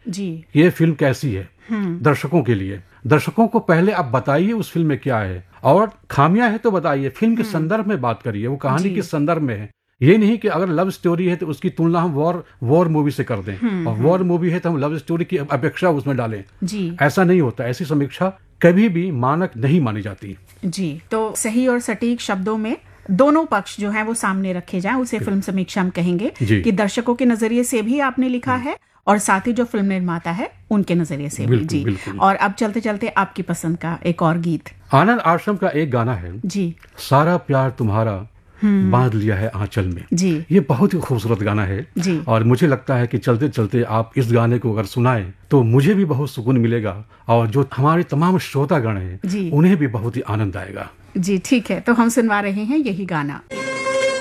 जी। ये फिल्म कैसी है दर्शकों के लिए। दर्शकों को पहले आप बताइए उस फिल्म में क्या है, और खामियां है तो बताइए, फिल्म के संदर्भ में बात करिए, वो कहानी किस संदर्भ में है। ये नहीं कि अगर लव स्टोरी है तो उसकी तुलना हम वॉर मूवी से कर दें, और वॉर मूवी है तो हम लव स्टोरी की अपेक्षा उसमें डालें जी। ऐसा नहीं होता। ऐसी समीक्षा कभी भी मानक नहीं मानी जाती जी। तो सही और सटीक शब्दों में दोनों पक्ष जो हैं वो सामने रखे जाएं, उसे फिल्म समीक्षा हम कहेंगे कि दर्शकों के नजरिए से भी आपने लिखा है और साथ ही जो फिल्म निर्माता है उनके नजरिए से भी। जी। और अब चलते चलते आपकी पसंद का एक और गीत, आनंद आश्रम का एक गाना है जी, सारा प्यार तुम्हारा बांध लिया है आंचल में जी। ये बहुत ही खूबसूरत गाना है जी। और मुझे लगता है कि चलते चलते आप इस गाने को अगर सुनाएं तो मुझे भी बहुत सुकून मिलेगा और जो हमारे तमाम श्रोतागण हैं उन्हें भी बहुत ही आनंद आएगा। जी ठीक है, तो हम सुनवा रहे हैं यही गाना।